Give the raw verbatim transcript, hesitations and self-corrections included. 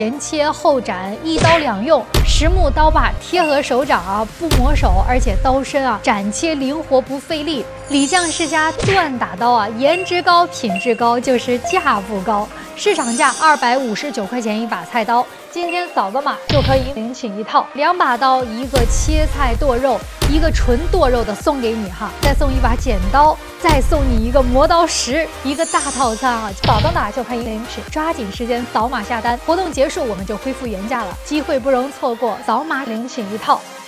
前切后斩，一刀两用。实木刀把贴合手掌啊，不磨手，而且刀身啊斩切灵活不费力。李将世家锻打刀啊，颜值高，品质高，就是价不高。市场价二百五十九块钱一把菜刀，今天嫂子码就可以领取一套，两把刀，一个切菜剁肉，一个纯剁肉的送给你哈，再送一把剪刀，再送你一个磨刀石，一个大套餐啊，嫂子码就可以领取，抓紧时间扫码下单，活动结束我们就恢复原价了，机会不容错过，扫码领取一套。